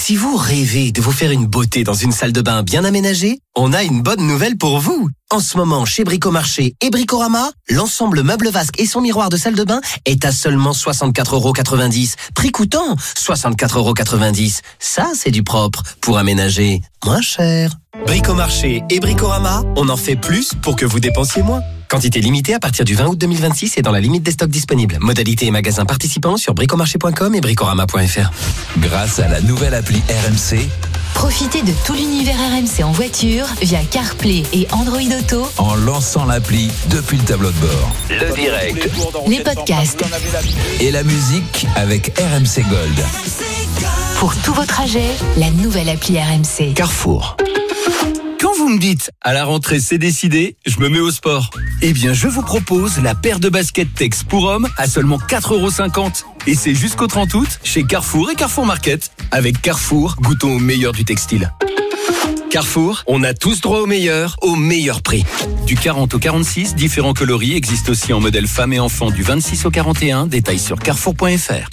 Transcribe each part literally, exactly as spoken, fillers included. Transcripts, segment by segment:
Si vous rêvez de vous faire une beauté dans une salle de bain bien aménagée, on a une bonne nouvelle pour vous. En ce moment, chez Bricomarché et Bricorama, l'ensemble meuble vasque et son miroir de salle de bain est à seulement soixante-quatre euros quatre-vingt-dix. Prix coûtant soixante-quatre euros quatre-vingt-dix. Ça, c'est du propre pour aménager moins cher. Bricomarché et Bricorama, on en fait plus pour que vous dépensiez moins. Quantité limitée à partir du vingt août deux mille vingt-six et dans la limite des stocks disponibles. Modalités et magasins participants sur bricomarché point com et bricorama point f r. Grâce à la nouvelle appli R M C, profitez de tout l'univers R M C en voiture via CarPlay et Android Auto en lançant l'appli depuis le tableau de bord. Le direct, les podcasts et la musique avec R M C Gold. Pour tous vos trajets, la nouvelle appli R M C. Carrefour. Quand vous me dites « à la rentrée c'est décidé, je me mets au sport », eh bien je vous propose la paire de baskets Tex pour hommes à seulement quatre euros cinquante. Et c'est jusqu'au trente août chez Carrefour et Carrefour Market. Avec Carrefour, goûtons au meilleur du textile. Carrefour, on a tous droit au meilleur, au meilleur prix. Du quarante au quarante-six, différents coloris existent aussi en modèle femmes et enfants du vingt-six au quarante et un. Détails sur carrefour point f r.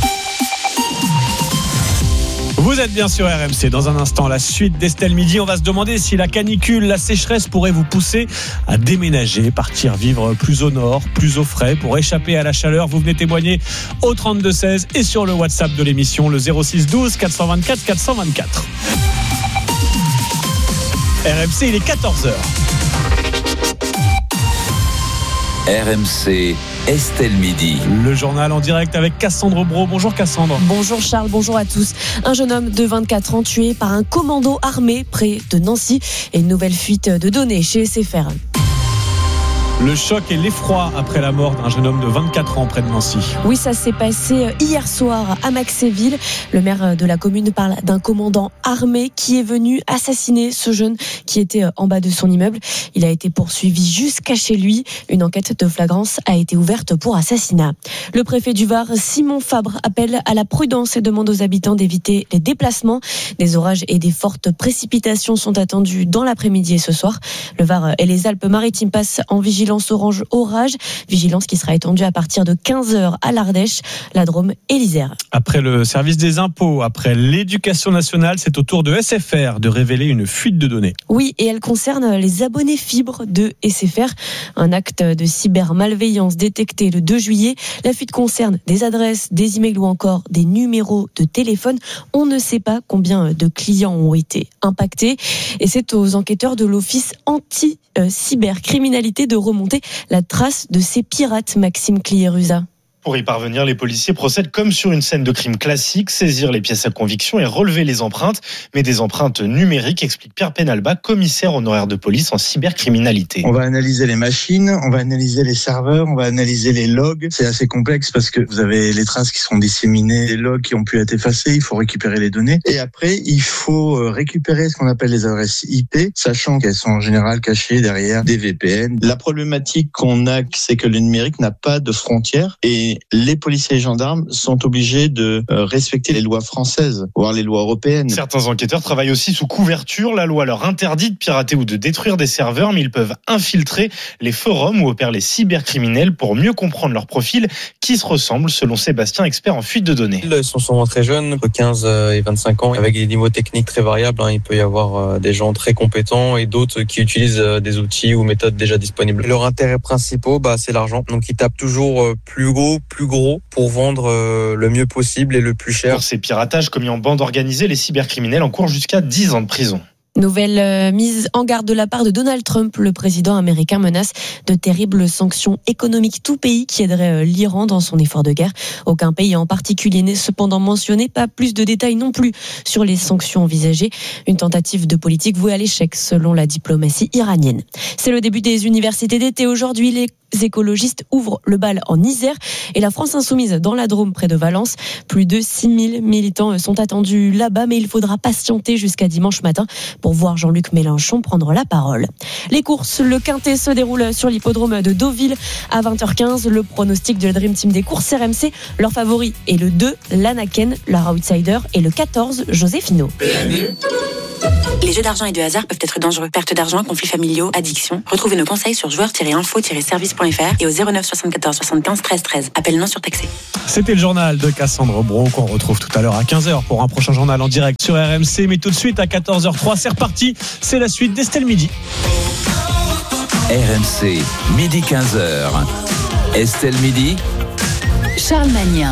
Vous êtes bien sur R M C. Dans un instant, la suite d'Estelle Midi. On va se demander si la canicule, la sécheresse pourrait vous pousser à déménager, partir vivre plus au nord, plus au frais pour échapper à la chaleur. Vous venez témoigner au trente-deux seize et sur le WhatsApp de l'émission, le zéro six douze quatre cent vingt-quatre quatre cent vingt-quatre. R M C, il est quatorze heures. R M C, Estelle Midi. Le journal en direct avec Cassandre Bro. Bonjour Cassandre. Bonjour Charles, bonjour à tous. Un jeune homme de vingt-quatre ans tué par un commando armé près de Nancy et une nouvelle fuite de données chez S F R. Le choc et l'effroi après la mort d'un jeune homme de vingt-quatre ans près de Nancy. Oui, ça s'est passé hier soir à Maxéville. Le maire de la commune parle d'un commandant armé qui est venu assassiner ce jeune qui était en bas de son immeuble. Il a été poursuivi jusqu'à chez lui. Une enquête de flagrance a été ouverte pour assassinat. Le préfet du Var, Simon Fabre, appelle à la prudence et demande aux habitants d'éviter les déplacements. Des orages et des fortes précipitations sont attendus dans l'après-midi et ce soir. Le Var et les Alpes-Maritimes passent en vigilance orange orage, vigilance qui sera étendue à partir de quinze heures à l'Ardèche, la Drôme et l'Isère. Après le service des impôts, après l'éducation nationale, c'est au tour de S F R de révéler une fuite de données. Oui, et elle concerne les abonnés fibres de S F R. Un acte de cybermalveillance détecté le deux juillet. La fuite concerne des adresses, des emails ou encore des numéros de téléphone. On ne sait pas combien de clients ont été impactés et c'est aux enquêteurs de l'Office anti-cybercriminalité de remonter la trace de ces pirates, Maxime Cliérusa. Pour y parvenir, les policiers procèdent comme sur une scène de crime classique, saisir les pièces à conviction et relever les empreintes, mais des empreintes numériques, explique Pierre Penalba, commissaire honoraire de police en cybercriminalité. On va analyser les machines, on va analyser les serveurs, on va analyser les logs. C'est assez complexe parce que vous avez les traces qui sont disséminées, les logs qui ont pu être effacés, il faut récupérer les données. Et après, il faut récupérer ce qu'on appelle les adresses I P, sachant qu'elles sont en général cachées derrière des V P N. La problématique qu'on a, c'est que le numérique n'a pas de frontières et les policiers et gendarmes sont obligés de respecter les lois françaises, voire les lois européennes. Certains enquêteurs travaillent aussi sous couverture. La loi leur interdit de pirater ou de détruire des serveurs, mais ils peuvent infiltrer les forums où opèrent les cybercriminels pour mieux comprendre leur profil qui se ressemblent, selon Sébastien, expert en fuite de données. Ils sont souvent très jeunes, entre quinze et vingt-cinq ans, avec des niveaux techniques très variables. Il peut y avoir des gens très compétents et d'autres qui utilisent des outils ou méthodes déjà disponibles. Leur intérêt principal, bah, c'est l'argent. Donc ils tapent toujours plus gros, plus gros pour vendre le mieux possible et le plus cher. Pour ces piratages commis en bande organisée, les cybercriminels encourent jusqu'à dix ans de prison. Nouvelle euh, mise en garde de la part de Donald Trump. Le président américain menace de terribles sanctions économiques. Tout pays qui aiderait euh, l'Iran dans son effort de guerre. Aucun pays en particulier n'est cependant mentionné. Pas plus de détails non plus sur les sanctions envisagées. Une tentative de politique vouée à l'échec selon la diplomatie iranienne. C'est le début des universités d'été. Aujourd'hui, les écologistes ouvrent le bal en Isère et la France insoumise dans la Drôme près de Valence. Plus de six mille militants sont attendus là-bas, mais il faudra patienter jusqu'à dimanche matin pour voir Jean-Luc Mélenchon prendre la parole. Les courses, le quintet se déroule sur l'hippodrome de Deauville à vingt heures quinze. Le pronostic de la Dream Team des courses R M C, leur favori est le deux, l'Anaken, leur outsider, et le quatorze, José Finot. Les jeux d'argent et de hasard peuvent être dangereux. Perte d'argent, conflits familiaux, addiction. Retrouvez nos conseils sur joueurs tiret info tiret service point f r et au zéro neuf soixante-quatorze soixante-quinze treize treize. Appel non surtaxé. C'était le journal de Cassandre Bro qu'on retrouve tout à l'heure à quinze heures pour un prochain journal en direct sur R M C. Mais tout de suite à quatorze heures trois, c'est reparti. C'est la suite d'Estelle Midi. R M C, midi quinze heures. Estelle Midi. Charles Magnin.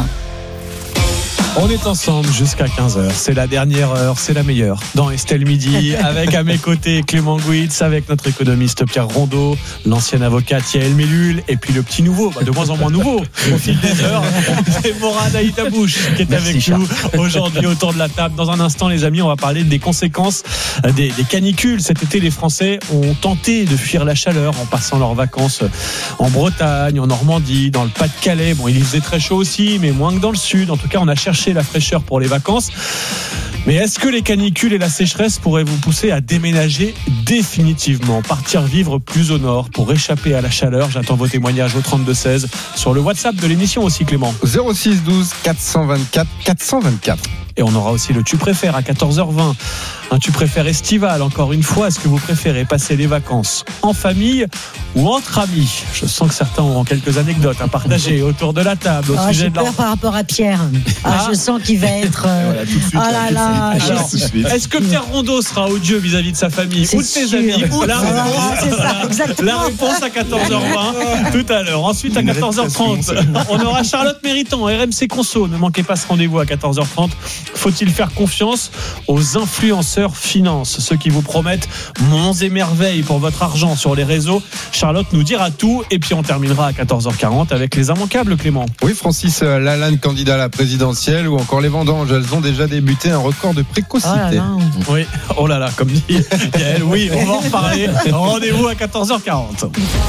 On est ensemble jusqu'à quinze heures. C'est la dernière heure, c'est la meilleure. Dans Estelle Midi, avec à mes côtés Clément Gouitz, avec notre économiste Pierre Rondeau, l'ancienne avocate Yael Mellul, et puis le petit nouveau, bah de moins en moins nouveau, au fil des heures, c'est Morad Aïtabouche qui est Merci avec Charles. Nous aujourd'hui autour de la table. Dans un instant, les amis, on va parler des conséquences des, des canicules. Cet été, les Français ont tenté de fuir la chaleur en passant leurs vacances en Bretagne, en Normandie, dans le Pas-de-Calais. Bon, il y faisait très chaud aussi, mais moins que dans le sud. En tout cas, on a cherché la fraîcheur pour les vacances. Mais est-ce que les canicules et la sécheresse pourraient vous pousser à déménager définitivement, partir vivre plus au nord pour échapper à la chaleur? J'attends vos témoignages au trente-deux seize sur le WhatsApp de l'émission aussi, Clément. zéro six douze quatre cent vingt-quatre quatre cent vingt-quatre. Et on aura aussi le tu préfères à quatorze heures vingt. Un tu préfères estival, encore une fois. Est-ce que vous préférez passer les vacances en famille ou entre amis? Je sens que certains auront quelques anecdotes à partager autour de la table au oh, sujet j'ai de peur leur... par rapport à Pierre. Ah, ah. Je sens qu'il va être. Euh... Voilà, tout de suite, oh là là. Alors, est-ce que Pierre Rondeau sera odieux vis-à-vis de sa famille c'est ou de ses sûr. amis? Ou la, voilà, réponse, ça, la réponse à quatorze heures vingt tout à l'heure. Ensuite à quatorze heures trente, on aura Charlotte Méritant, R M C Conso. Ne manquez pas ce rendez-vous à quatorze heures trente. Faut-il faire confiance aux influenceurs finance, ceux qui vous promettent monts et merveilles pour votre argent sur les réseaux? Charlotte nous dira tout. Et puis on terminera à quatorze heures quarante avec les immanquables, Clément. Oui, Francis Lalanne, candidat à la présidentielle, ou encore les vendanges, elles ont déjà débuté, un record de précocité. Oh là là. Oui, oh là là, comme dit Yael, oui, on va en reparler. Rendez-vous à quatorze heures quarante.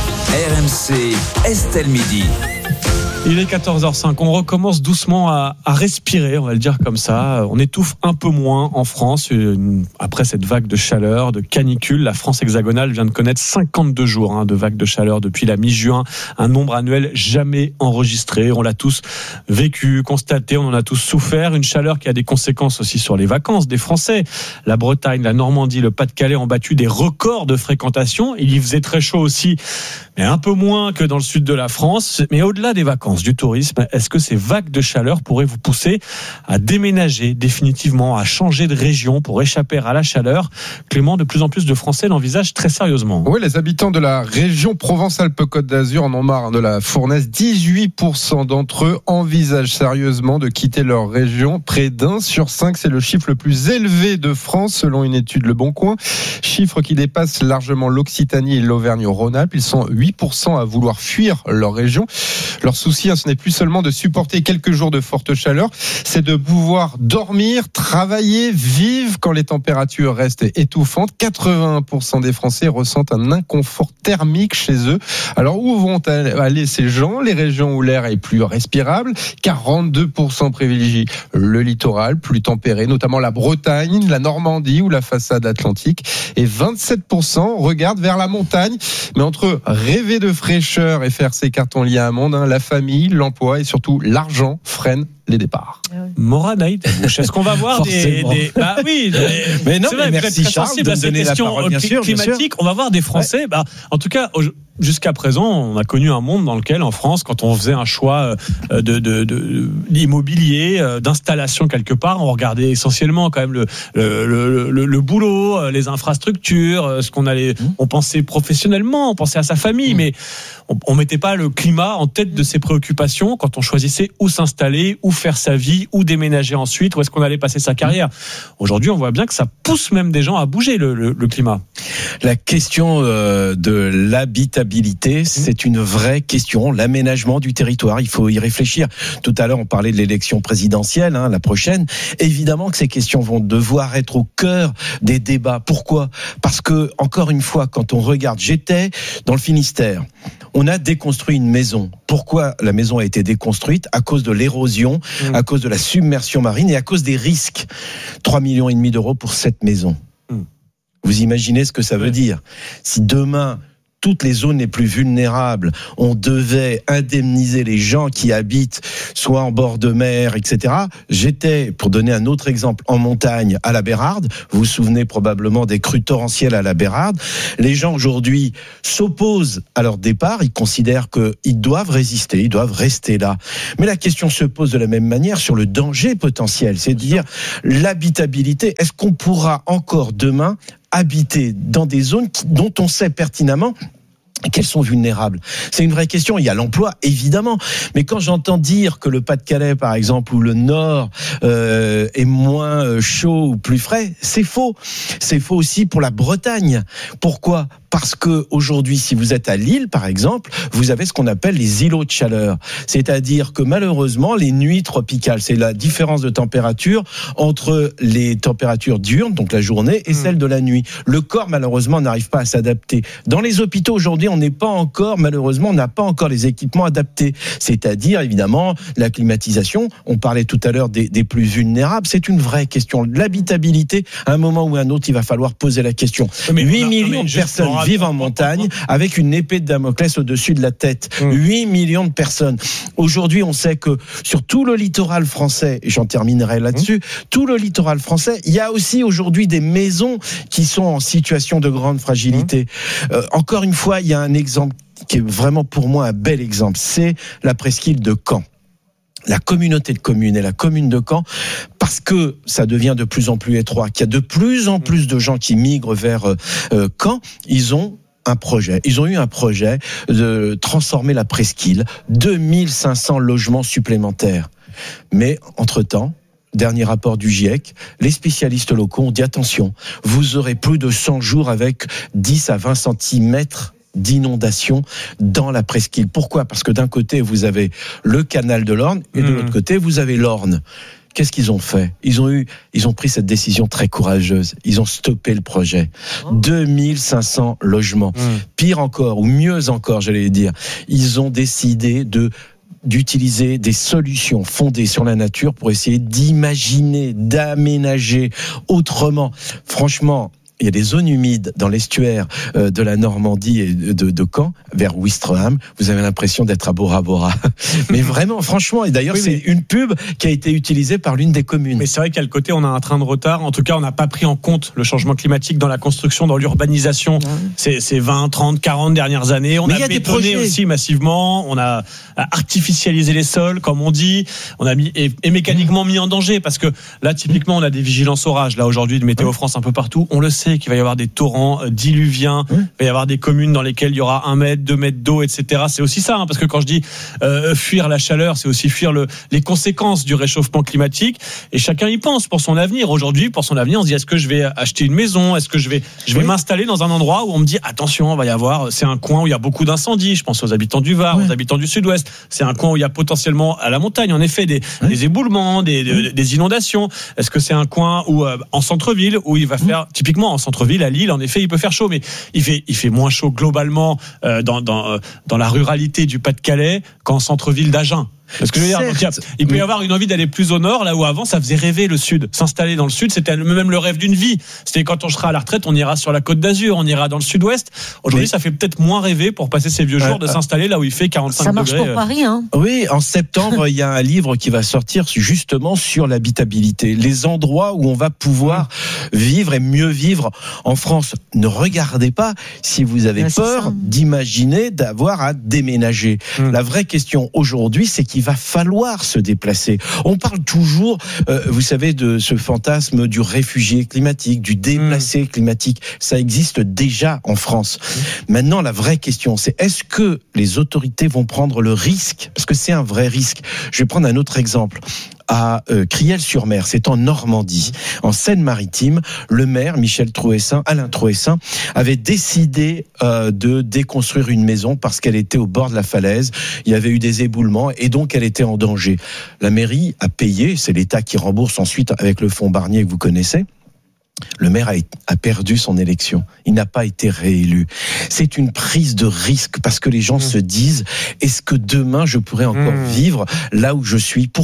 R M C, Estelle Midi. Il est quatorze heures cinq, on recommence doucement à, à respirer, on va le dire comme ça. On étouffe un peu moins en France une, après cette vague de chaleur, de canicule. La France hexagonale vient de connaître cinquante-deux jours hein, de vague de chaleur depuis la mi-juin, un nombre annuel jamais enregistré. On l'a tous vécu, constaté, on en a tous souffert. Une chaleur qui a des conséquences aussi sur les vacances des Français. La Bretagne, la Normandie, le Pas-de-Calais ont battu des records de fréquentation. Il y faisait très chaud aussi, mais un peu moins que dans le sud de la France. Mais au-delà des vacances, du tourisme, est-ce que ces vagues de chaleur pourraient vous pousser à déménager définitivement, à changer de région pour échapper à la chaleur? Clément, de plus en plus de Français l'envisagent très sérieusement. Oui, les habitants de la région Provence-Alpes-Côte d'Azur en ont marre de la fournaise. dix-huit pour cent d'entre eux envisagent sérieusement de quitter leur région. Près d'un sur cinq, c'est le chiffre le plus élevé de France selon une étude Le Bon Coin. Chiffre qui dépasse largement l'Occitanie et l'Auvergne-Rhône-Alpes. Ils sont huit pour cent à vouloir fuir leur région. Leur souci, ce n'est plus seulement de supporter quelques jours de forte chaleur, c'est de pouvoir dormir, travailler, vivre quand les températures restent étouffantes. quatre-vingt-un pour cent des Français ressentent un inconfort thermique chez eux. Alors où vont aller ces gens? Les régions où l'air est plus respirable. quarante-deux pour cent privilégient le littoral, plus tempéré, notamment la Bretagne, la Normandie ou la façade atlantique. Et vingt-sept pour cent regardent vers la montagne. Mais entre rêver de fraîcheur et faire ses cartons liés à un monde, hein, la famille, l'emploi et surtout l'argent freinent les départs. Morad Aïtabouche, est-ce qu'on va voir des, des... Bah oui, mais, mais non, c'est vrai, mais merci Charles de à ces donner questions la parole, bien sûr, climatiques. bien sûr. On va voir des Français, ouais. bah, en tout cas, jusqu'à présent, on a connu un monde dans lequel, en France, quand on faisait un choix de, de, de, de d'immobilier, d'installation quelque part, on regardait essentiellement quand même le, le, le, le, le boulot, les infrastructures, ce qu'on allait, mmh. on pensait professionnellement, on pensait à sa famille, mmh. mais on, on mettait pas le climat en tête de ses préoccupations quand on choisissait où s'installer, où faire sa vie, où déménager ensuite, où est-ce qu'on allait passer sa carrière. Aujourd'hui, on voit bien que ça pousse même des gens à bouger le, le, le climat. La question euh, de l'habitabilité, c'est une vraie question. L'aménagement du territoire, il faut y réfléchir. Tout à l'heure, on parlait de l'élection présidentielle, hein, la prochaine. Évidemment que ces questions vont devoir être au cœur des débats. Pourquoi ? Parce que, encore une fois, quand on regarde, j'étais dans le Finistère. On a déconstruit une maison. Pourquoi la maison a été déconstruite ? À cause de l'érosion, mmh. à cause de la submersion marine et à cause des risques. trois millions et demi d'euros pour cette maison. Mmh. Vous imaginez ce que ça veut dire ? Si demain, toutes les zones les plus vulnérables, on devait indemniser les gens qui habitent soit en bord de mer, et cetera. J'étais, pour donner un autre exemple, en montagne à la Bérarde. Vous vous souvenez probablement des crues torrentielles à la Bérarde. Les gens aujourd'hui s'opposent à leur départ. Ils considèrent qu'ils doivent résister, ils doivent rester là. Mais la question se pose de la même manière sur le danger potentiel. C'est de dire l'habitabilité. Est-ce qu'on pourra encore demain habiter dans des zones qui, dont on sait pertinemment qu'elles sont vulnérables? C'est une vraie question. Il y a l'emploi, évidemment. Mais quand j'entends dire que le Pas-de-Calais, par exemple, ou le Nord euh, est moins chaud ou plus frais, c'est faux. C'est faux aussi pour la Bretagne. Pourquoi ? Parce que aujourd'hui, si vous êtes à Lille, par exemple, vous avez ce qu'on appelle les îlots de chaleur. C'est-à-dire que malheureusement, les nuits tropicales, c'est la différence de température entre les températures diurnes, donc la journée, et celle de la nuit. Le corps, malheureusement, n'arrive pas à s'adapter. Dans les hôpitaux, aujourd'hui, on n'est pas encore, malheureusement, on n'a pas encore les équipements adaptés. C'est-à-dire, évidemment, la climatisation. On parlait tout à l'heure des, des plus vulnérables. C'est une vraie question. L'habitabilité, à un moment ou à un autre, il va falloir poser la question. Mais huit a, millions de personnes vivent en montagne avec une épée de Damoclès au-dessus de la tête. Mmh. huit millions de personnes. Aujourd'hui, on sait que sur tout le littoral français, et j'en terminerai là-dessus, mmh. tout le littoral français, il y a aussi aujourd'hui des maisons qui sont en situation de grande fragilité. Mmh. Euh, encore une fois, il y a un exemple qui est vraiment pour moi un bel exemple. C'est la presqu'île de Caen. La communauté de communes et la commune de Caen, parce que ça devient de plus en plus étroit, qu'il y a de plus en plus de gens qui migrent vers euh, Caen, ils ont un projet. Ils ont eu un projet de transformer la presqu'île, deux mille cinq cents logements supplémentaires. Mais entre-temps, dernier rapport du GIEC, les spécialistes locaux ont dit attention, vous aurez plus de cent jours avec dix à vingt centimètres d'inondation dans la presqu'île. Pourquoi ? Parce que d'un côté, vous avez le canal de l'Orne et de mmh. l'autre côté, vous avez l'Orne. Qu'est-ce qu'ils ont fait ? Ils ont eu, ils ont pris cette décision très courageuse. Ils ont stoppé le projet. Oh. deux mille cinq cents logements. Mmh. Pire encore, ou mieux encore, j'allais dire, ils ont décidé de d'utiliser des solutions fondées sur la nature pour essayer d'imaginer, d'aménager autrement. Franchement, il y a des zones humides dans l'estuaire de la Normandie et de, de Caen, vers Ouistreham. Vous avez l'impression d'être à Bora Bora. Mais vraiment, franchement, et d'ailleurs, oui, c'est mais... une pub qui a été utilisée par l'une des communes. Mais c'est vrai qu'à le côté, on a un train de retard. En tout cas, on n'a pas pris en compte le changement climatique dans la construction, dans l'urbanisation. Ouais. Ces, ces vingt, trente, quarante dernières années. On mais a bétonné aussi massivement. On a artificialisé les sols, comme on dit. On a mis, et, et mécaniquement mis en danger. Parce que là, typiquement, on a des vigilances orages. Là, aujourd'hui, de Météo France un peu partout. On le sait qu'il va y avoir des torrents diluviens, mmh. il va y avoir des communes dans lesquelles il y aura un mètre, deux mètres d'eau, et cetera. C'est aussi ça, hein, parce que quand je dis euh, fuir la chaleur, c'est aussi fuir le, les conséquences du réchauffement climatique. Et chacun y pense pour son avenir. Aujourd'hui, pour son avenir, on se dit est-ce que je vais acheter une maison ? Est-ce que je vais, je vais oui. m'installer dans un endroit où on me dit attention, il va y avoir, c'est un coin où il y a beaucoup d'incendies. Je pense aux habitants du Var, oui. aux habitants du Sud-Ouest. C'est un coin où il y a potentiellement à la montagne, en effet, des, oui. des éboulements, des, des, des inondations. Est-ce que c'est un coin où euh, en centre-ville où il va faire oui. typiquement en centre-ville à Lille, en effet, il peut faire chaud, mais il fait, il fait moins chaud globalement euh, dans, dans, euh, dans la ruralité du Pas-de-Calais qu'en centre-ville d'Agen. Parce que je veux dire, donc, il peut y avoir une envie d'aller plus au nord, là où avant ça faisait rêver le sud. S'installer dans le sud, c'était même le rêve d'une vie. C'était quand on sera à la retraite, on ira sur la Côte d'Azur, on ira dans le sud-ouest. Aujourd'hui, mais... ça fait peut-être moins rêver pour passer ces vieux jours euh, de s'installer là où il fait quarante-cinq degrés. Ça marche pour Paris, hein. Oui, en septembre, il y a un livre qui va sortir justement sur l'habitabilité, les endroits où on va pouvoir vivre et mieux vivre en France. Ne regardez pas si vous avez ouais, peur d'imaginer d'avoir à déménager. Hum. La vraie question aujourd'hui, c'est qu'il il va falloir se déplacer. On parle toujours, euh, vous savez, de ce fantasme du réfugié climatique, du déplacé mmh. climatique. Ça existe déjà en France. Mmh. Maintenant, la vraie question, c'est est-ce que les autorités vont prendre le risque ? Parce que c'est un vrai risque. Je vais prendre un autre exemple. À euh, Criel-sur-Mer, c'est en Normandie, en Seine-Maritime, le maire Michel Trouessin, Alain Trouessin, avait décidé euh, de déconstruire une maison parce qu'elle était au bord de la falaise. Il y avait eu des éboulements et donc elle était en danger. La mairie a payé, c'est l'État qui rembourse ensuite avec le fonds Barnier que vous connaissez. Le maire a, a perdu son élection. Il n'a pas été réélu. C'est une prise de risque parce que les gens mmh. se disent est-ce que demain je pourrais encore mmh. vivre là où je suis ? Pourquoi ?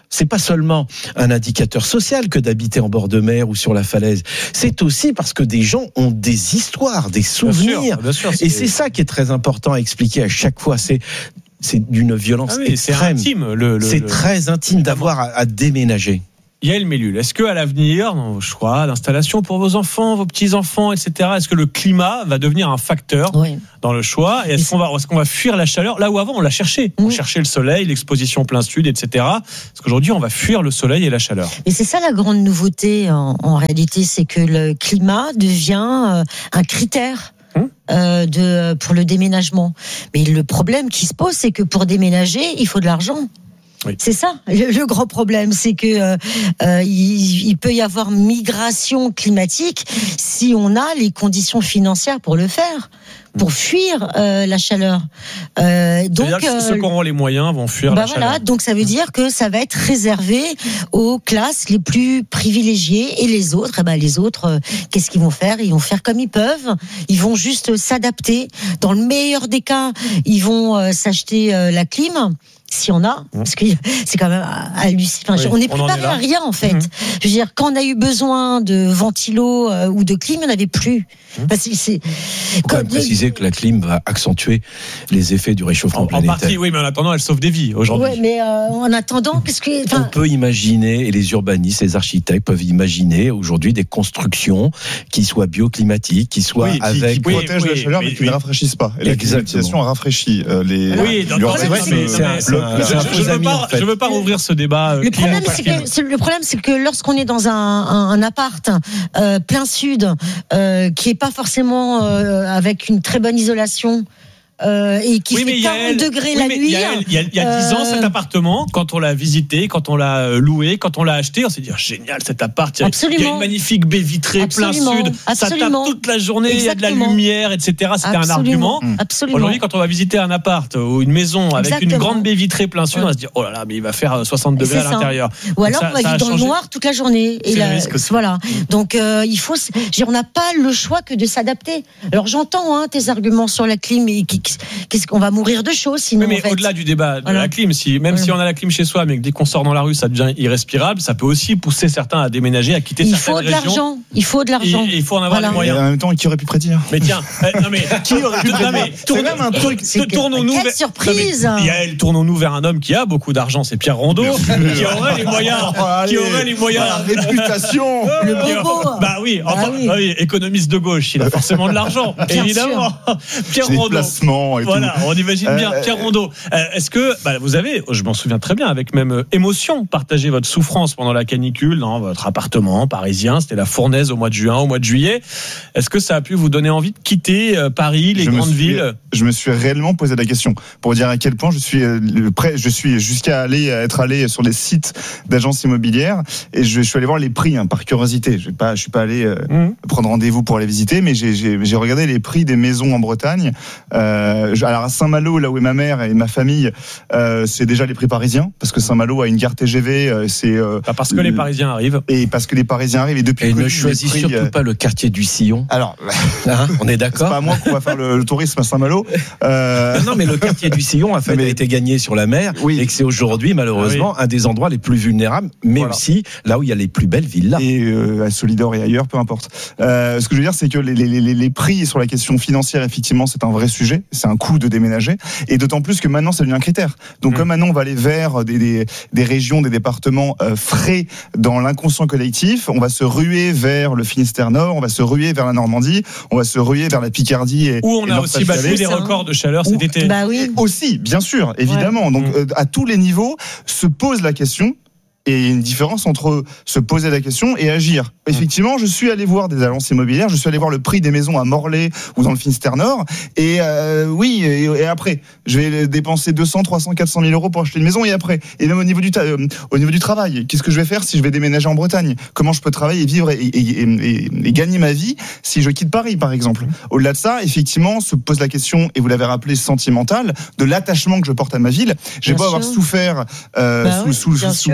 c'est pas seulement un indicateur social que d'habiter en bord de mer ou sur la falaise. C'est aussi parce que des gens ont des histoires, des souvenirs. Bien sûr, bien sûr, c'est... Et c'est ça qui est très important à expliquer à chaque fois. C'est c'est d'une violence ah oui, extrême. C'est intime. Le, le, c'est le... très intime d'avoir à, à déménager. Yael Mellul, est-ce qu'à l'avenir, dans vos choix d'installation pour vos enfants, vos petits-enfants, et cetera, est-ce que le climat va devenir un facteur oui. dans le choix ? Et est-ce, et qu'on va, est-ce qu'on va fuir la chaleur là où avant on l'a cherché ? On mmh. cherchait le soleil, l'exposition plein sud, et cetera. Parce qu'aujourd'hui, on va fuir le soleil et la chaleur. Et c'est ça la grande nouveauté en, en réalité, c'est que le climat devient un critère. Euh, de, pour le déménagement. Mais le problème qui se pose, c'est que pour déménager, il faut de l'argent. Oui. C'est ça, le, le grand problème, c'est que euh, euh, il, il peut y avoir migration climatique si on a les conditions financières pour le faire, pour fuir euh, la chaleur. Euh, donc euh, ceux qui auront les moyens vont fuir bah la voilà, chaleur. Donc ça veut dire que ça va être réservé aux classes les plus privilégiées et les autres, eh ben les autres, euh, qu'est-ce qu'ils vont faire ? Ils vont faire comme ils peuvent. Ils vont juste s'adapter. Dans le meilleur des cas, ils vont euh, s'acheter euh, la clim. Si on a, parce que c'est quand même hallucinant. Enfin, oui, on n'est préparé à rien en fait. Mmh. Je veux dire, quand on a eu besoin de ventilo euh, ou de clim, on n'avait plus. Mmh. Parce que c'est. Il faut quand même préciser que la clim va accentuer les effets du réchauffement en, planétaire. En partie, oui, mais en attendant, elle sauve des vies aujourd'hui. Ouais, mais euh, en attendant, qu'est-ce que. On peut imaginer, et les urbanistes, les architectes peuvent imaginer aujourd'hui des constructions qui soient bioclimatiques, qui soient oui, avec. Qui, qui protègent oui, la chaleur, mais, mais qui oui. ne rafraîchissent pas. Et la climatisation rafraîchit euh, les. Oui, d'accord. C'est vrai, mais c'est un. Je, je, je, veux pas, en fait. je veux pas rouvrir ce débat. Le problème, c'est que, le problème, c'est que lorsqu'on est dans un, un, un appart euh, plein sud, euh, qui est pas forcément euh, avec une très bonne isolation. Euh, et qui oui, fait quarante Yael, degrés oui, la nuit. Yael, il y a, il y a dix ans, cet appartement, quand on l'a visité, quand on l'a loué, quand on l'a acheté, on s'est dit, oh, génial cet appart. Il y, a, il y a une magnifique baie vitrée, absolument, plein sud. Absolument. Ça tape toute la journée, exactement. Il y a de la lumière, et cetera. C'était absolument. un argument. Absolument. Aujourd'hui, quand on va visiter un appart ou une maison avec exactement. une grande baie vitrée plein sud, ouais. on va se dire, oh là là, mais il va faire soixante degrés à l'intérieur. Ou alors, ça, on va vivre dans le noir toute la journée. Et là, voilà. Donc, il faut, on n'a pas le choix que de s'adapter. Alors, j'entends tes arguments sur la clim et qu'est-ce qu'on va mourir de chaud sinon. Oui, mais en fait. au-delà du débat de voilà. la clim, si, même voilà. si on a la clim chez soi, mais que dès qu'on sort dans la rue, ça devient irrespirable, ça peut aussi pousser certains à déménager, à quitter il certaines régions. Il faut de l'argent. Il faut de l'argent. Il, il faut en avoir voilà. les moyens. Et en même temps, qui aurait pu prédire ? Mais tiens, euh, non mais qui aurait pu prédire ? C'est même un truc. Tournons-nous Quelle vers... surprise ! Yael, tournons-nous vers un homme qui a beaucoup d'argent, c'est Pierre Rondeau, qui aurait les moyens, qui aurait les moyens. La réputation. Le bobo. Bah oui, enfin, oui, économiste de gauche, il a forcément de l'argent, évidemment. Pierre Rondeau. Voilà, on imagine bien. Pierre Rondeau, est-ce que bah, vous avez, je m'en souviens très bien, avec même émotion, partagé votre souffrance pendant la canicule dans votre appartement parisien, c'était la fournaise au mois de juin, au mois de juillet. Est-ce que ça a pu vous donner envie de quitter Paris, les je grandes suis, villes ? Je me suis réellement posé la question pour dire à quel point je suis prêt, je suis jusqu'à aller être allé sur les sites d'agences immobilières et je, je suis allé voir les prix hein, par curiosité. Je vais pas, je suis pas allé euh, mmh. prendre rendez-vous pour les visiter, mais j'ai, j'ai, j'ai regardé les prix des maisons en Bretagne. Euh, alors à Saint-Malo, là où est ma mère et ma famille, euh, c'est déjà les prix parisiens parce que Saint-Malo a une gare T G V. Euh, c'est euh, pas parce que les Parisiens arrivent. Et parce que les Parisiens arrivent et depuis. Et ne choisis surtout euh... pas le quartier du Sillon. Alors, hein, on est d'accord. C'est pas à moi qu'on va faire le, le tourisme à Saint-Malo. Euh... Non, mais le quartier du Sillon a, fait, mais... a été gagné sur la mer oui. et que c'est aujourd'hui malheureusement ah oui. un des endroits les plus vulnérables, mais voilà. aussi là où il y a les plus belles villas. Et euh, à Solidor et ailleurs, peu importe. Euh, ce que je veux dire, c'est que les, les, les, les prix sur la question financière, effectivement, c'est un vrai sujet. C'est un coût de déménager, et d'autant plus que maintenant, ça devient un critère. Donc, mmh. comme maintenant, on va aller vers des, des, des régions, des départements euh, frais dans l'inconscient collectif, on va se ruer vers le Finistère Nord, on va se ruer vers la Normandie, on va se ruer vers la Picardie. Et, où on et a aussi battu des records de chaleur cet été. Bah oui. Aussi, bien sûr, évidemment. Ouais. Donc, mmh. euh, à tous les niveaux, se pose la question. Et il y a une différence entre se poser la question et agir. Effectivement, je suis allé voir des agences immobilières, je suis allé voir le prix des maisons à Morlaix ou dans le Finistère Nord. Et euh, oui, et, et après, je vais dépenser deux cents, trois cents, quatre cent mille euros pour acheter une maison. Et après, et même au niveau du, ta- euh, au niveau du travail, qu'est-ce que je vais faire si je vais déménager en Bretagne ? Comment je peux travailler et vivre et, et, et, et, et gagner ma vie si je quitte Paris, par exemple ? Au-delà de ça, effectivement, se pose la question, et vous l'avez rappelé, sentimentale, de l'attachement que je porte à ma ville. J'ai beau avoir souffert euh, bah sous, oui, sous, sous, sous les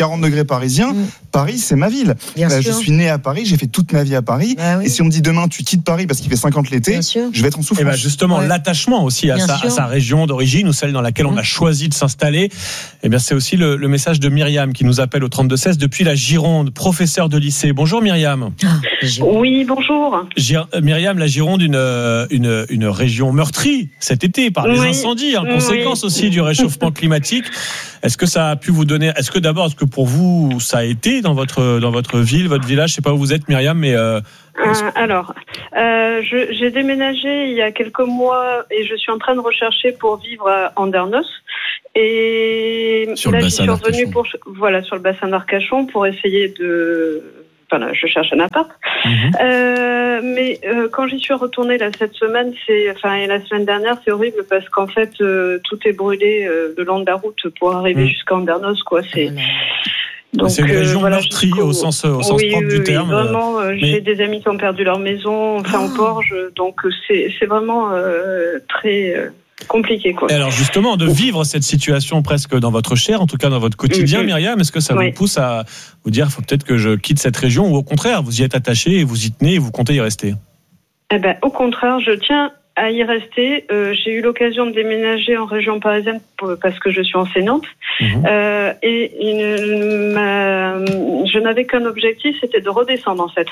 quarante degrés parisiens, mmh. Paris, c'est ma ville. Bien euh, sûr. Je suis né à Paris, j'ai fait toute ma vie à Paris. Bah oui. Et si on me dit demain, tu quittes Paris parce qu'il fait cinquante l'été, je vais être en souffrance. Et ben justement, Ouais. l'attachement aussi à sa, à sa région d'origine ou celle dans laquelle on a choisi de s'installer, eh bien c'est aussi le, le message de Myriam qui nous appelle au trente-deux seize depuis la Gironde, professeur de lycée. Bonjour Myriam. Ah, oui, bonjour. Gir- Myriam, la Gironde, une, une, une région meurtrie cet été par les oui. incendies, en oui. conséquence aussi du réchauffement climatique. Est-ce que ça a pu vous donner, est-ce que d'abord, est-ce que pour vous, ça a été dans votre, dans votre ville, votre village, je sais pas où vous êtes Myriam, mais... Euh, Euh, alors, euh, je, j'ai déménagé il y a quelques mois et je suis en train de rechercher pour vivre à Andernos. Et sur là, le j'y bassin suis revenue d'Arcachon. pour, voilà, sur le bassin d'Arcachon pour essayer de. Enfin, là, je cherche un appart. Mhm. Euh, mais euh, quand j'y suis retournée là cette semaine, c'est, enfin, et la semaine dernière, c'est horrible parce qu'en fait, euh, tout est brûlé euh, le long de la route pour arriver Mhm. jusqu'à Andernos, quoi. C'est. Donc, c'est une région euh, voilà, meurtrie jusqu'au... au sens, au sens oui, propre oui, du oui, terme. Vraiment, euh, mais... j'ai des amis qui ont perdu leur maison, enfin au Porge, donc c'est, c'est vraiment euh, très euh, compliqué, quoi. Et alors justement, de vivre cette situation presque dans votre chair, en tout cas dans votre quotidien, Mm-hmm. Myriam, est-ce que ça oui. vous pousse à vous dire, il faut peut-être que je quitte cette région, ou au contraire, vous y êtes attaché et vous y tenez et vous comptez y rester? Eh ben, au contraire, je tiens à y rester. Euh, j'ai eu l'occasion de déménager en région parisienne pour, parce que je suis enseignante. Mmh. Euh, et une, ma, je n'avais qu'un objectif, c'était de redescendre en fait.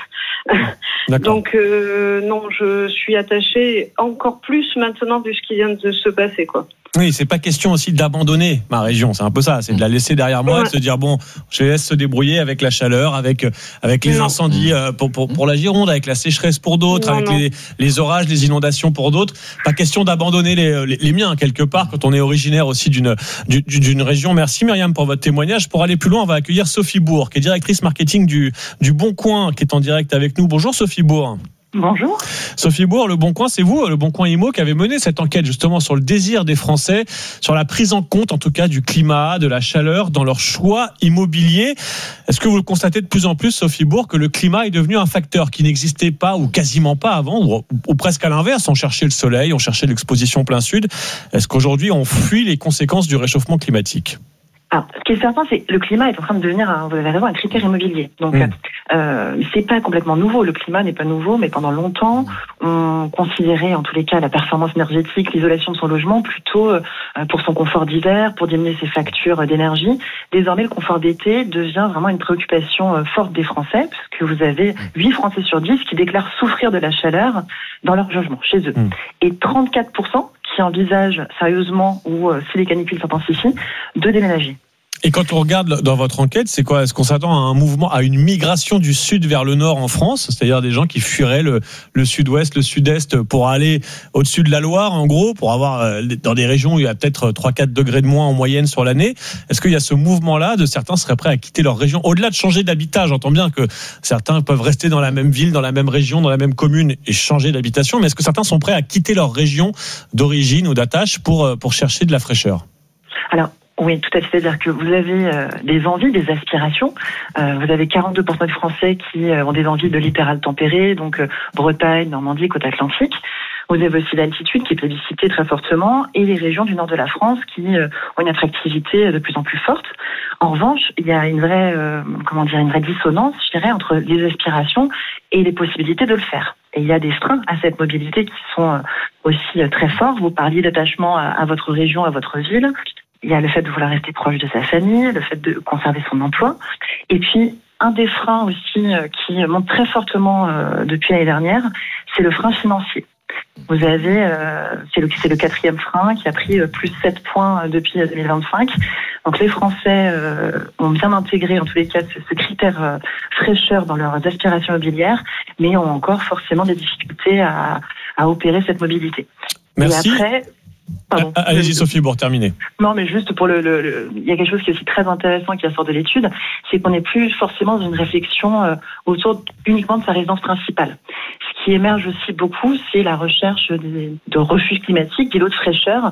Donc euh, non, je suis attachée encore plus maintenant vu ce qui vient de se passer, quoi. Oui, c'est pas question aussi d'abandonner ma région, c'est un peu ça, c'est de la laisser derrière moi, ouais. de se dire bon, je les laisse se débrouiller avec la chaleur, avec avec les non. incendies pour, pour pour la Gironde, avec la sécheresse pour d'autres, non, avec non. les les orages, les inondations pour d'autres. Pas question d'abandonner les, les les miens quelque part quand on est originaire aussi d'une d'une région. Merci Myriam pour votre témoignage. Pour aller plus loin, on va accueillir Sophie Bourg, qui est directrice marketing du du Bon Coin, qui est en direct avec nous. Bonjour Sophie Bourg. Bonjour. Sophie Bourg, Le Bon Coin, c'est vous, Le Bon Coin Immo, qui avez mené cette enquête justement sur le désir des Français, sur la prise en compte en tout cas du climat, de la chaleur dans leur choix immobilier. Est-ce que vous le constatez de plus en plus, Sophie Bourg, que le climat est devenu un facteur qui n'existait pas ou quasiment pas avant, ou, ou presque à l'inverse, on cherchait le soleil, on cherchait l'exposition plein sud. Est-ce qu'aujourd'hui on fuit les conséquences du réchauffement climatique ? Alors, ce qui est certain, c'est que le climat est en train de devenir, un, vous avez raison, un critère immobilier. Donc, mmh. euh, c'est pas complètement nouveau. Le climat n'est pas nouveau, mais pendant longtemps, on considérait, en tous les cas, la performance énergétique, l'isolation de son logement, plutôt euh, pour son confort d'hiver, pour diminuer ses factures d'énergie. Désormais, le confort d'été devient vraiment une préoccupation euh, forte des Français, puisque vous avez huit Français sur dix qui déclarent souffrir de la chaleur dans leur logement, chez eux. Mmh. Et trente-quatre pour cent qui envisagent sérieusement, ou euh, si les canicules s'intensifient, de déménager. Et quand on regarde dans votre enquête, c'est quoi ? Est-ce qu'on s'attend à un mouvement, à une migration du sud vers le nord en France ? C'est-à-dire des gens qui fuiraient le, le sud-ouest, le sud-est pour aller au-dessus de la Loire, en gros, pour avoir dans des régions où il y a peut-être trois à quatre degrés de moins en moyenne sur l'année. Est-ce qu'il y a ce mouvement-là de certains seraient prêts à quitter leur région ? Au-delà de changer d'habitat, j'entends bien que certains peuvent rester dans la même ville, dans la même région, dans la même commune et changer d'habitation, mais est-ce que certains sont prêts à quitter leur région d'origine ou d'attache pour, pour chercher de la fraîcheur ? Alors, oui, tout à fait. C'est-à-dire que vous avez euh, des envies, des aspirations. Euh, vous avez quarante-deux pour cent des Français qui euh, ont des envies de littoral tempéré, donc euh, Bretagne, Normandie, côte atlantique. Vous avez aussi l'altitude qui est plébiscitée très fortement et les régions du nord de la France qui euh, ont une attractivité de plus en plus forte. En revanche, il y a une vraie, euh, comment dire, une vraie dissonance, je dirais, entre les aspirations et les possibilités de le faire. Et il y a des freins à cette mobilité qui sont euh, aussi euh, très forts. Vous parliez d'attachement à, à votre région, à votre ville. Il y a le fait de vouloir rester proche de sa famille, le fait de conserver son emploi. Et puis, un des freins aussi qui monte très fortement euh, depuis l'année dernière, c'est le frein financier. Vous avez, euh, c'est, le, c'est le quatrième frein qui a pris plus sept points depuis deux mille vingt-cinq. Donc les Français euh, ont bien intégré, en tous les cas, ce, ce critère euh, fraîcheur dans leurs aspirations immobilières, mais ont encore forcément des difficultés à, à opérer cette mobilité. Merci. Et après, Pardon. Allez-y Sophie, pour terminer. Non, mais juste pour le, le, le, il y a quelque chose qui est aussi très intéressant qui ressort de l'étude, c'est qu'on n'est plus forcément dans une réflexion euh, autour uniquement de sa résidence principale. Ce qui émerge aussi beaucoup, c'est la recherche de, de refuge climatique, d'îlots de fraîcheur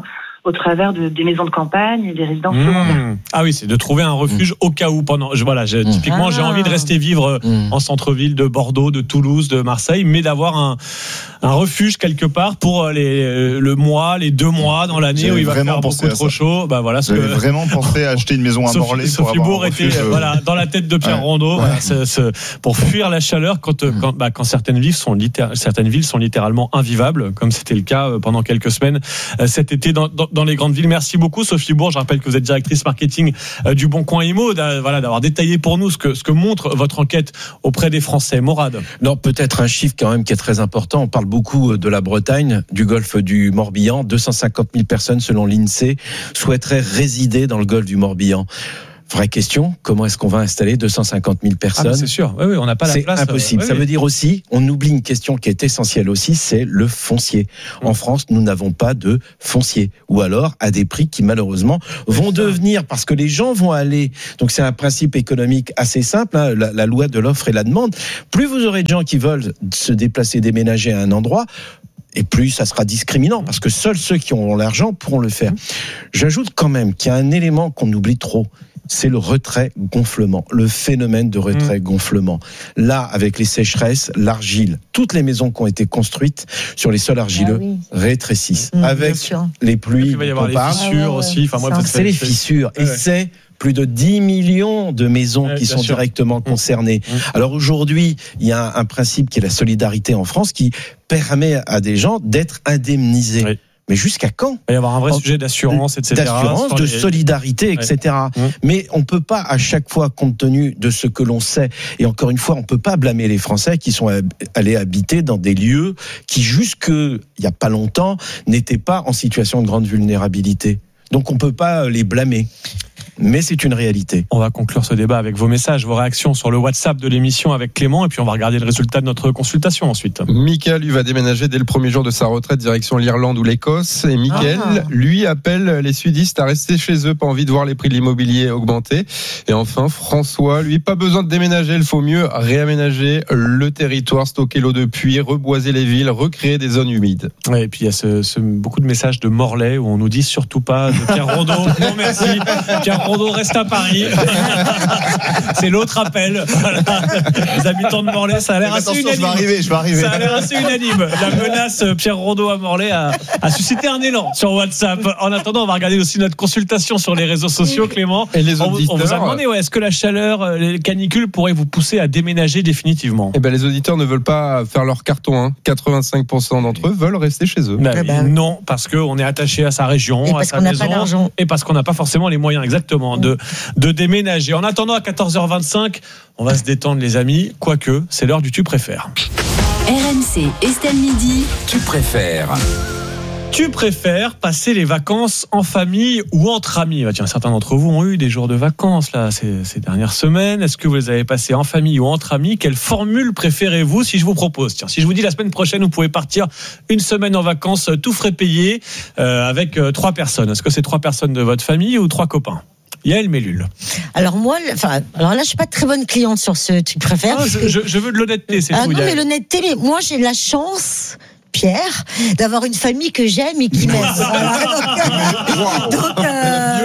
au travers de, des maisons de campagne et des résidences mmh. secondaires. Ah oui, c'est de trouver un refuge mmh. au cas où pendant. Je, voilà, je, typiquement, ah. j'ai envie de rester vivre mmh. en centre-ville de Bordeaux, de Toulouse, de Marseille, mais d'avoir un, un refuge quelque part pour les, le mois, les deux mois dans l'année où il va faire beaucoup trop chaud. Bah voilà, J'avais que... vraiment pensé à acheter une maison à Morlaix. Sophie Bourg était euh... voilà dans la tête de Pierre ouais. Rondeau, ouais. voilà, c'est, c'est, pour fuir la chaleur quand mmh. quand, bah, quand certaines villes sont littér- certaines villes sont littéralement invivables, comme c'était le cas pendant quelques semaines cet été dans, dans, dans les grandes villes. Merci beaucoup Sophie Bourg. Je rappelle que vous êtes directrice marketing du Bon Coin Immo, voilà, d'avoir détaillé pour nous ce que, ce que montre votre enquête auprès des Français. Morad. Non, peut-être un chiffre quand même qui est très important. On parle beaucoup de la Bretagne, du golfe du Morbihan. deux cent cinquante mille personnes, selon l'INSEE, souhaiteraient résider dans le golfe du Morbihan. Vraie question, comment est-ce qu'on va installer deux cent cinquante mille personnes ? Ah, c'est sûr, oui, oui, on n'a pas la c'est place. C'est impossible. Oui, Ça oui. veut dire aussi, on oublie une question qui est essentielle aussi, c'est le foncier. En France, nous n'avons pas de foncier. Ou alors, à des prix qui, malheureusement, vont devenir, parce que les gens vont aller, donc c'est un principe économique assez simple, hein, la, la loi de l'offre et la demande. Plus vous aurez de gens qui veulent se déplacer, déménager à un endroit, et plus ça sera discriminant, parce que seuls ceux qui ont l'argent pourront le faire. J'ajoute quand même qu'il y a un élément qu'on oublie trop, c'est le retrait-gonflement, le phénomène de retrait-gonflement. Là, avec les sécheresses, l'argile, toutes les maisons qui ont été construites sur les sols argileux ah oui. rétrécissent. Mmh, avec les pluies, il va y avoir les fissures ah ouais, aussi. Enfin, moi, c'est les fissures. Et ouais. c'est plus de dix millions de maisons ouais, qui sont sûr. directement concernées. Mmh. Alors aujourd'hui, il y a un, un principe qui est la solidarité en France qui permet à des gens d'être indemnisés. Oui. Mais jusqu'à quand ? Il va y avoir un vrai en, sujet d'assurance, et cetera. D'assurance, de les... solidarité, et cetera. Ouais. Mmh. Mais on ne peut pas, à chaque fois, compte tenu de ce que l'on sait, et encore une fois, on ne peut pas blâmer les Français qui sont allés habiter dans des lieux qui, jusque il n'y a pas longtemps, n'étaient pas en situation de grande vulnérabilité. Donc on ne peut pas les blâmer. Mais c'est une réalité. On va conclure ce débat avec vos messages, vos réactions sur le WhatsApp de l'émission avec Clément, et puis on va regarder le résultat de notre consultation ensuite. Michael, lui, va déménager dès le premier jour de sa retraite direction l'Irlande ou l'Écosse. Et Michael, ah. lui, appelle les sudistes à rester chez eux, pas envie de voir les prix de l'immobilier augmenter. Et enfin, François, lui, pas besoin de déménager, il faut mieux réaménager le territoire, stocker l'eau de pluie, reboiser les villes, recréer des zones humides. Ouais, et puis il y a ce, ce, beaucoup de messages de Morlaix où on nous dit surtout pas de Pierre Rondeau. Non, merci. Pierre Rondeau reste à Paris. C'est l'autre appel. Voilà. Les habitants de Morlaix, ça a l'air assez unanime. Je vais arriver, je vais arriver. Ça a l'air assez unanime. La menace Pierre Rondeau à Morlaix a, a suscité un élan sur WhatsApp. En attendant, on va regarder aussi notre consultation sur les réseaux sociaux, Clément. Et les on, auditeurs, on vous a demandé, ouais, est-ce que la chaleur, les canicules pourraient vous pousser à déménager définitivement ? Eh ben, les auditeurs ne veulent pas faire leur carton. Hein. quatre-vingt-cinq pour cent d'entre eux veulent rester chez eux. Bah, bah, non, parce qu'on est attaché à sa région, et à sa maison, et parce qu'on n'a pas forcément les moyens, exactement, de, de déménager. En attendant, à quatorze heures vingt-cinq, on va se détendre, les amis. Quoique, c'est l'heure du tu préfères. R M C, Estelle Midi. Tu préfères. Tu préfères passer les vacances en famille ou entre amis ? Bah tiens, certains d'entre vous ont eu des jours de vacances là ces, ces dernières semaines. Est-ce que vous les avez passés en famille ou entre amis ? Quelle formule préférez-vous si je vous propose ? Tiens, si je vous dis la semaine prochaine, vous pouvez partir une semaine en vacances, tout frais payé, euh, avec euh, trois personnes. Est-ce que c'est trois personnes de votre famille ou trois copains ? Yael Mellul. Alors moi, enfin, alors là, je suis pas très bonne cliente sur ce tu préfères. Ah, je, je, je veux de l'honnêteté, c'est ah tout. Non, mais l'honnêteté, mais moi j'ai de la chance. Pierre, d'avoir une famille que j'aime et qui m'aime. Voilà, donc, donc euh,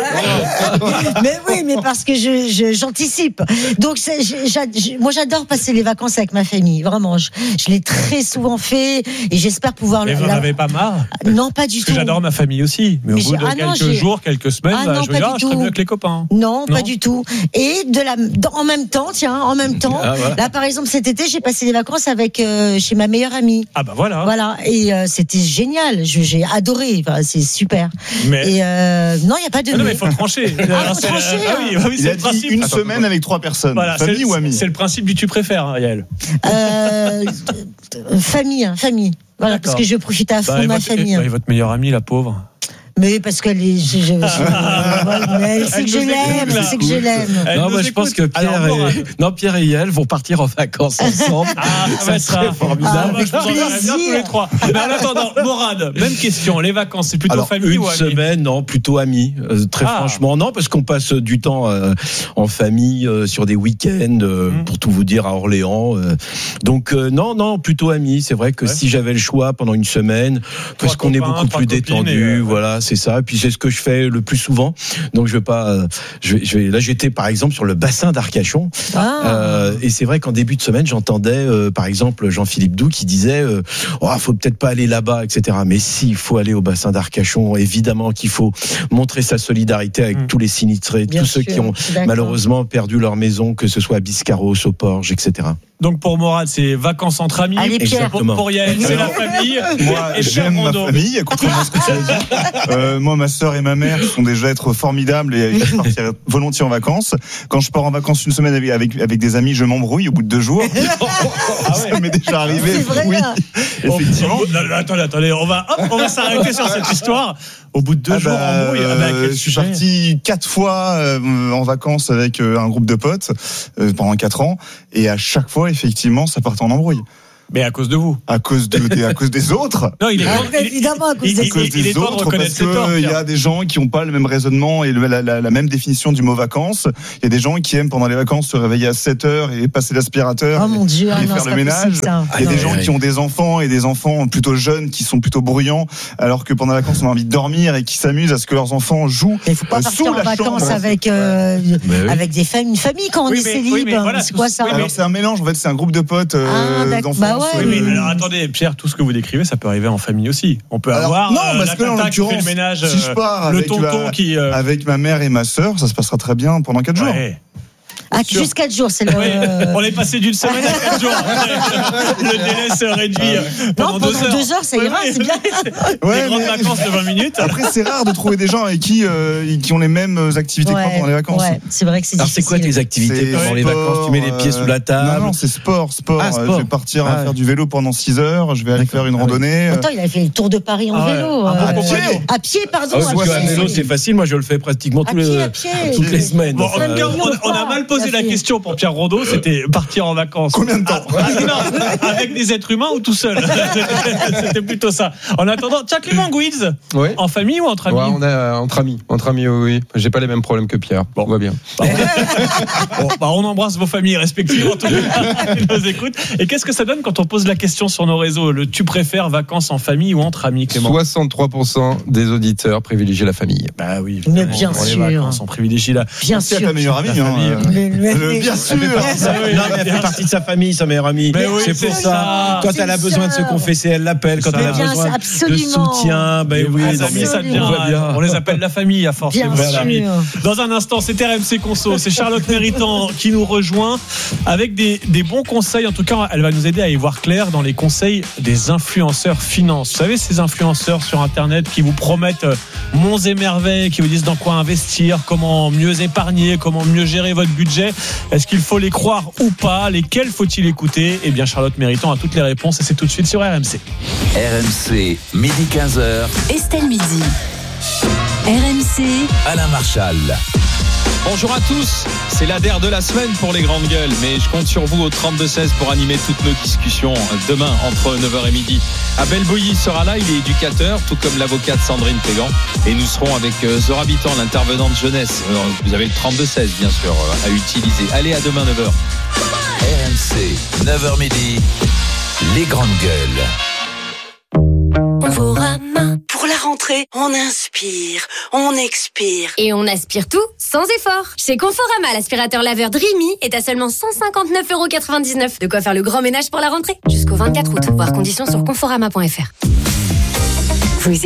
mais oui, mais parce que je, je j'anticipe. Donc c'est, j'a, moi j'adore passer les vacances avec ma famille. Vraiment, je, je l'ai très souvent fait et j'espère pouvoir. Mais vous n'en avez pas marre ? Non, pas du parce tout. Que j'adore ma famille aussi, mais, mais au bout de ah quelques non, jours, quelques semaines, ah bah, non, je veux dire, ah, je serais mieux avec les copains. Non, non, pas du tout. Et de la, en même temps, tiens, en même temps, ah, voilà. Là par exemple cet été, j'ai passé les vacances avec euh, chez ma meilleure amie. Ah bah voilà. Voilà. Et euh, c'était génial, je, j'ai adoré, enfin, c'est super. Mais et euh, non, il n'y a pas de. Ah non, mais il faut trancher. Ah, faut trancher. Ah oui, oui, il a dit principe. Une Attends, semaine avec trois personnes. Voilà, famille ou amis ? C'est le principe du tu préfères, Yael. Euh, famille, famille. Voilà, D'accord. Parce que je profite à fond bah, de ma votre, famille. Et, et votre meilleure amie, la pauvre ? Mais parce qu'elle est, je, je, je, je, elle sait que je l'aime, elle sait que je l'aime. Non, moi, je pense que Pierre Alors, et, non, Pierre et Yael vont partir en vacances ensemble. Ah, ça serait ça. formidable. Ah, moi, je vous en bien tous les trois. Mais en attendant, Morad, même question. Les vacances, c'est plutôt Alors, famille ou amis ? Une semaine, non, plutôt amis. Euh, très ah. franchement, non, parce qu'on passe du temps euh, en famille euh, sur des week-ends, euh, mmh. pour tout vous dire, à Orléans. Euh, donc, euh, non, non, plutôt amis. C'est vrai que ouais. si j'avais le choix pendant une semaine, parce qu'on est beaucoup plus détendu, voilà. c'est ça. Et puis c'est ce que je fais le plus souvent. Donc je vais pas, euh, je vais, je vais. Là, j'étais par exemple sur le bassin d'Arcachon. Ah. Euh, et c'est vrai qu'en début de semaine, j'entendais euh, par exemple Jean-Philippe Doux qui disait, euh, oh, faut peut-être pas aller là-bas, et cetera. Mais si, il faut aller au bassin d'Arcachon. Évidemment qu'il faut montrer sa solidarité avec mmh. tous les sinistrés, Bien tous sûr, ceux qui ont malheureusement perdu leur maison, que ce soit à Biscarrosse, au Porge, et cetera. Donc pour Morad, c'est vacances entre amis. Allez, Pierre. Pour, pour Yael, c'est la famille. Moi, et j'aime ma famille, contrairement à ce que tu as dit. Euh, moi, ma sœur et ma mère sont déjà êtres formidables et je partirais volontiers en vacances. Quand je pars en vacances une semaine avec, avec, avec des amis, je m'embrouille au bout de deux jours. Ah ouais. Ça m'est déjà arrivé. C'est vrai, oui, là. effectivement. Oh, non, non, attendez, attendez, on va, hop, on va s'arrêter sur cette histoire. Au bout de deux ah jours bah, en brouille, ah bah, euh, je suis parti quatre fois euh, en vacances avec euh, un groupe de potes euh, pendant quatre ans, et à chaque fois, effectivement, ça partait en embrouille. Mais à cause de vous. À cause de, des, à cause des autres. Non, il est Ah, temps, il, évidemment, à cause il, des à cause il, des il est temps autres, de reconnaître parce ses torts. que il y a des gens qui n'ont pas le même raisonnement et le, la, la, la même définition du mot vacances. Il y a des gens qui aiment pendant les vacances se réveiller à sept heures et passer l'aspirateur Oh mon Dieu, et ah non, faire c'est le pas ménage. possible, ça. Il y a Ah des non, gens ouais. qui ont des enfants et des enfants plutôt jeunes qui sont plutôt bruyants, alors que pendant les vacances on a envie de dormir et qui s'amusent à ce que leurs enfants jouent. Il faut pas euh, partir sous en la vacances chambre. avec euh, Mais oui. avec des familles, une famille quand on Oui, est mais- célib. oui, mais voilà, c'est quoi tout- ça oui, Alors c'est un mélange, en fait, c'est un groupe de potes euh, Ah, d'accord. d'enfants. Bah ouais, Oui, mais Euh, alors attendez, Pierre, tout ce que vous décrivez, ça peut arriver en famille aussi. On peut Alors, avoir non, euh, parce la que là, en tata qui fait le l'occurrence, ménage, si je euh, pars le avec, tonton la- qui. euh, avec ma mère et ma sœur, ça se passera très bien pendant quatre jours. ouais. Ah, sûr. juste quatre jours, c'est le. Oui, on est passé d'une semaine à quatre jours. Le délai se réduit pendant, Non, pendant deux heures. deux heures, ça ira, Oui, c'est bien. Ouais, Des grandes mais- vacances de vingt minutes. Après, c'est rare de trouver des gens avec qui, euh, qui ont les mêmes activités que moi pendant les vacances. ouais, c'est vrai que c'est Alors c'est difficile. quoi tes activités C'est pendant les sport, vacances? Tu mets les pieds sous la table? Non, non, c'est sport, sport. Ah, sport. Je vais partir Ah, à faire ouais. du vélo pendant six heures. Je vais aller D'accord. faire une Ah oui. randonnée. Attends, il a fait le tour de Paris en Ah ouais. vélo. Ah, euh, bon, pied. À pied, pardon. Ah ouais, parce à qu'un pied. vélo c'est facile, moi je le fais pratiquement À tous pied, les- à pied. toutes les semaines. Bon, en Enfin, tout cas, on, on a mal posé la question pour Pierre Rondeau. C'était partir en vacances. Combien de temps Ah, non, avec des êtres humains ou tout seul. C'était plutôt ça. En attendant, tiens, Clément Gouiz, Oui. en famille ou entre amis? Ouais, on est euh, entre amis, entre amis, oui, oui. J'ai pas les mêmes problèmes que Pierre. Bon, on va bien. Bon, bah, on embrasse vos familles respectives en tout cas, qui nous écoutent. Et qu'est-ce que ça donne quand on pose la question sur nos réseaux? Le tu préfères vacances en famille ou entre amis, Clément? soixante-trois pour cent des auditeurs privilégient la famille. Bah oui, Mais bien pour les sûr. vacances, on privilégie la. Bien C'est sûr. ta meilleure amie. La Hein, famille. euh, Le- le- le- le- bien sûr. Ah oui, Non, mais elle fait partie de sa famille, sa meilleure amie. Mais oui, c'est c'est pour ça. ça. Quand C'est elle a une besoin de se sœur. confesser, elle l'appelle. Quand Ça. elle a Bien, besoin de absolument. soutien, ben oui, Les non, amis, mais ça on devient. voit bien. On les appelle la famille à force. Bien les vrais amis. sûr. Dans un instant, c'est R M C Conso, c'est Charlotte Méritant qui nous rejoint avec des, des bons conseils. En tout cas, elle va nous aider à y voir clair dans les conseils des influenceurs finance. Vous savez, ces influenceurs sur Internet qui vous promettent monts et merveilles, qui vous disent dans quoi investir, comment mieux épargner, comment mieux gérer votre budget. Est-ce qu'il faut les croire ou pas? Lesquels faut-il écouter? Eh bien, Charlotte Méritant a toutes les réponses et c'est tout de suite sur R M C. R M C, midi quinze heures, Estelle Midi. R M C. Alain Marchal. Bonjour à tous, c'est l'A D E R de la semaine pour les grandes gueules, mais je compte sur vous au trente-deux seize pour animer toutes nos discussions demain entre neuf heures et midi. Abel Boilly sera là, il est éducateur, tout comme l'avocate Sandrine Pégan, et nous serons avec Zora Bitan, l'intervenante jeunesse. Alors, vous avez le trente-deux seize bien sûr à utiliser. Allez, à demain neuf heures. R M C, neuf heures midi, les grandes gueules. Conforama. Pour la rentrée, on inspire, on expire. Et on aspire tout sans effort. Chez Conforama, l'aspirateur laveur Dreamy est à seulement cent cinquante-neuf euros quatre-vingt-dix-neuf. De quoi faire le grand ménage pour la rentrée. Jusqu'au vingt-quatre août. Voir conditions sur conforama point f r.